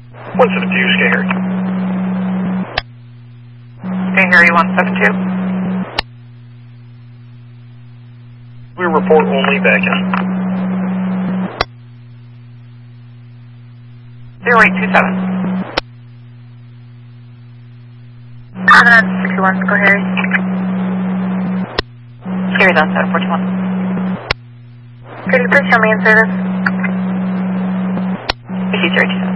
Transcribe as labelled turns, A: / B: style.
A: What's the diffuse, Harry?
B: Harry 172.
A: We report only back in.
B: 0827. 61, go Harry. Harry's on 7421. Could you please show me in service? 5327.